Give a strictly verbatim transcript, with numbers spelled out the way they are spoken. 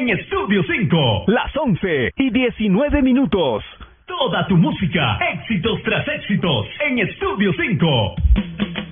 en Estudio cinco. Las once y diecinueve minutos. Toda tu música, éxitos tras éxitos, en Estudio cinco.